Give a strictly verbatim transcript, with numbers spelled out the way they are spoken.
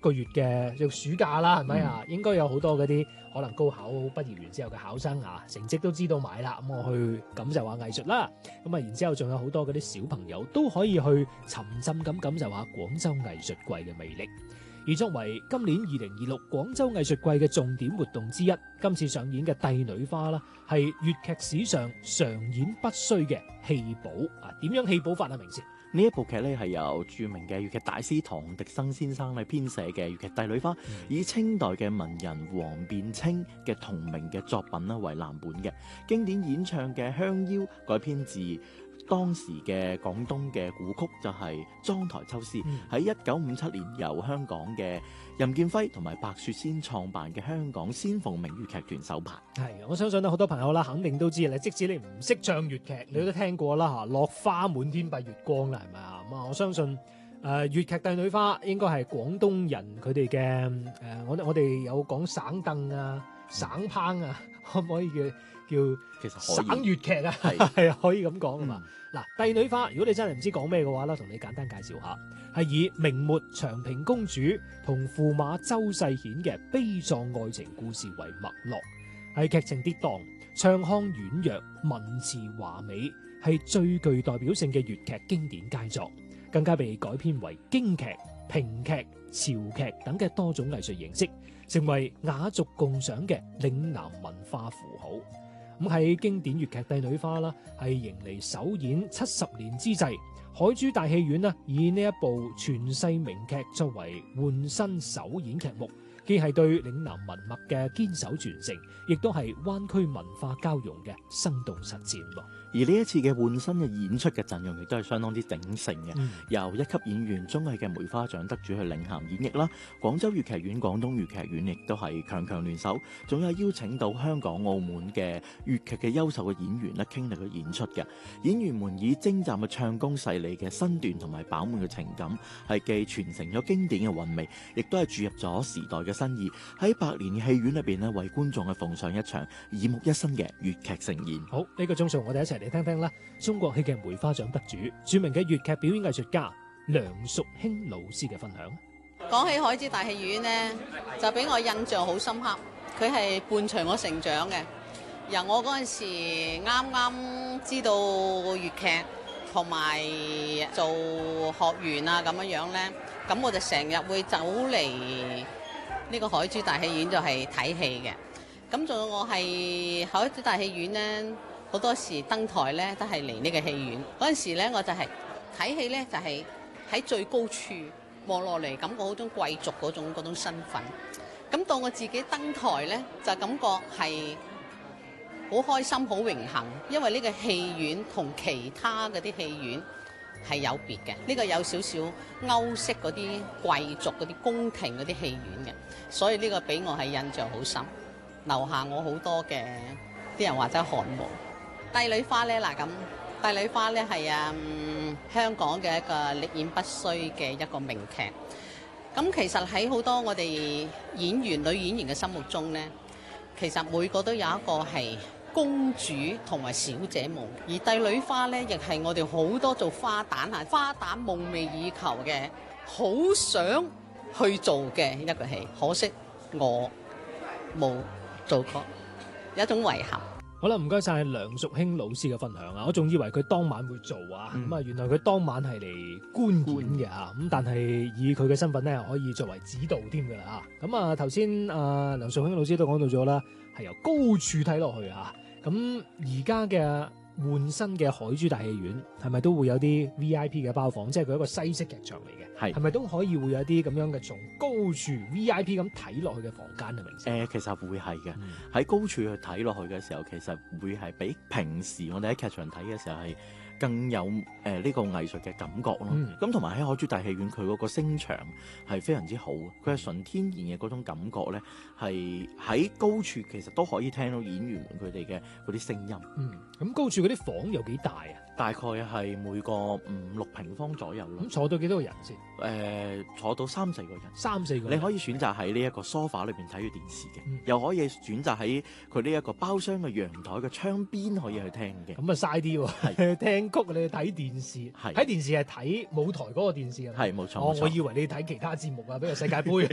個月嘅叫暑假啦，係咪啊？應該有好多嗰啲可能高考畢業完之後嘅考生啊，成績都知道埋啦，咁我去感受下藝術啦。咁啊，然之後仲有好多嗰啲小朋友都可以去沉浸咁感受下廣州藝術季嘅魅力。而作為今年二零二六廣州藝術季嘅重點活動之一，今次上演嘅《帝女花》啦，係粵劇史上常演不衰嘅戲寶啊！點樣戲寶法啊？明先？ 呢一部劇咧係由著名嘅粵劇大師唐迪生先生咧編寫嘅粵劇《帝女花》，嗯、以清代嘅文人黃變清嘅同名嘅作品啦為藍本嘅，經典演唱嘅《香腰》改編自當時嘅廣東嘅古曲，就係、是《妝台秋思》，喺一九五七年由香港嘅任劍輝同埋白雪仙創辦嘅香港先鳳鳴粵劇團首排。 係，我相信咧好多朋友啦，肯定都知啦。即使你唔識唱粵劇，你都聽過啦嚇，落花滿天蔽月光啦，係咪啊？咁啊，我相信誒、呃、粵劇帝女花應該係廣東人佢哋嘅誒，我我哋有講省凳啊、省烹啊，可唔可以叫叫其實省粵劇啊？係係啊，可以咁講啊嘛。嗱、嗯，帝女花，如果你真係唔知講咩嘅話咧，同你簡單介紹下，係以明末長平公主同駙馬周世顯嘅悲壯愛情故事為脈絡，係劇情跌宕、唱腔婉約、文詞華美，係最具代表性嘅粵劇經典佳作，更加被改編為京劇、評劇、潮劇等嘅多種藝術形式，成為雅俗共賞嘅嶺南文化符號。咁喺經典粵劇帝女花啦，係迎嚟首演七十年之際，海珠大戲院啦以呢一部傳世名劇作為換新首演劇目，既係對嶺南文脈嘅堅守傳承，亦都係灣區文化交融嘅生動實踐。 而呢一次嘅換新嘅演出嘅陣容亦都係相當之鼎盛嘅，嗯、由一級演員綜藝嘅梅花獎得主去領銜演繹啦，廣州粵劇院、廣東粵劇院亦都係強強聯手，仲有邀請到香港、澳門嘅粵劇嘅優秀嘅演員咧傾力去演出嘅。演員們以精湛嘅唱功、細膩嘅身段同埋飽滿嘅情感，係既傳承咗經典嘅韻味，亦都係注入咗時代嘅新意，喺百年嘅戲院裏邊咧為觀眾去奉上一場耳目一新嘅粵劇盛宴。 好，呢、這個鐘數我哋一齊嚟聽聽啦，中國戲嘅梅花獎得主、著名嘅粵劇表演藝術家梁淑卿老師嘅分享。 講起海珠大戲院呢，就俾我印象好深刻，佢係伴隨我成長嘅。由我嗰陣時啱啱知道粵劇同埋做學員啊咁樣樣呢，咁我就成日會走嚟呢個海珠大戲院就係睇戲嘅。咁仲有我係海珠大戲院呢，好多時登台咧都係嚟呢個戲院嗰陣時咧，我就係睇戲咧，就係喺最高處望落嚟，感覺好種貴族嗰種嗰種身份。咁到我自己登台咧，就感覺係好開心、好榮幸，因為呢個戲院同其他嗰啲戲院係有別嘅。呢個有少少歐式嗰啲貴族嗰啲宮廷嗰啲戲院嘅，所以呢個俾我係印象好深，留下我好多嘅啲人話真係汗毛。帝女花咧嗱，咁帝女花咧係啊香港嘅一個歷演不衰嘅一個名劇。咁其實喺好多我哋演員女演員嘅心目中咧，其實每個都有一個係公主同埋小姐夢，而帝女花咧亦係我哋好多做花旦啊花旦夢寐以求嘅，好想去做嘅一個戲。可惜我冇做過，有一種遺憾。 好啦，唔該晒梁淑卿老師嘅分享啊！我仲以為佢當晚會做啊，咁啊、嗯、原來佢當晚係嚟觀演嘅嚇，咁、嗯、但係以佢嘅身份咧，可以作為指導添㗎啦嚇。咁啊頭先啊梁淑卿老師都講到咗啦，係由高處睇落去啊。咁而家嘅換新嘅海珠大戲院係咪都會有啲 V I P 嘅包房？即係佢一個西式劇場嚟嘅，係係咪都可以會有啲咁樣嘅從高處 V I P 咁睇落去嘅房間啊？明星誒，其實會係嘅。喺、嗯、高處去睇落去嘅時候，其實會係比平時我哋喺劇場睇嘅時候係更有誒呢、呃這個藝術嘅感覺咯。咁同埋喺海珠大戲院，佢嗰個聲場係非常之好，佢係純天然嘅嗰種感覺咧，係喺高處其實都可以聽到演員們佢哋嘅嗰啲聲音。 嗯，咁高處嗰啲房有幾大啊？ 大概係每個五六平方左右咯。 咁坐到幾多個人先？誒、 呃，坐到三四個人。三四個人。你可以選擇喺呢一個梳化裏邊睇住電視嘅，嗯、又可以選擇喺佢呢一個包廂嘅陽台嘅窗邊可以去聽嘅。 咁啊嘥啲喎，聽曲你去睇電視，睇電視係睇舞台嗰個電視啊。 係冇錯。 哦，我以為你睇其他節目啊，比如世界盃。